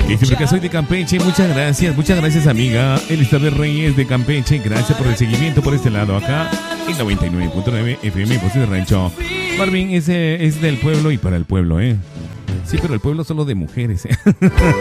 Dice porque soy de Campeche, muchas gracias amiga Elizabeth Reyes de Campeche, gracias por el seguimiento por este lado acá en 99.9 FM Voz de Rancho. Marvin es del pueblo y para el pueblo, Sí, pero el pueblo solo de mujeres,